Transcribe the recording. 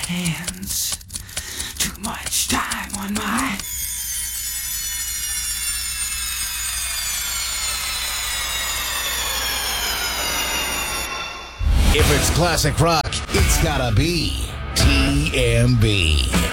hands. Too much time on my... If it's classic rock, it's gotta be TMB.